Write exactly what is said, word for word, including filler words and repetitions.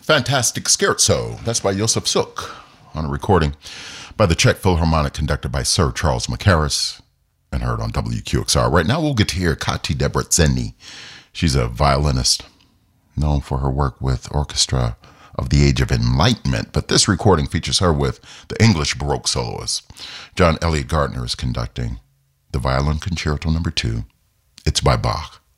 Fantastic Scherzo. That's by Joseph Suk on a recording by the Czech Philharmonic conducted by Sir Charles Mackerras and heard on W Q X R. Right now we'll get to hear Kati Debreceni. She's a violinist known for her work with Orchestra of the Age of Enlightenment, but this recording features her with the English Baroque soloist. John Elliott Gardner is conducting the Violin Concerto number two. It's by Bach.